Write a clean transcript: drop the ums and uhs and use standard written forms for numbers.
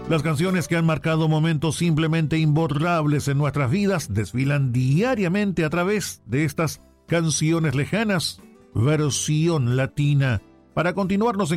Las canciones que han marcado momentos simplemente imborrables en nuestras vidas desfilan diariamente a través de estas canciones lejanas, versión latina. Para continuarnos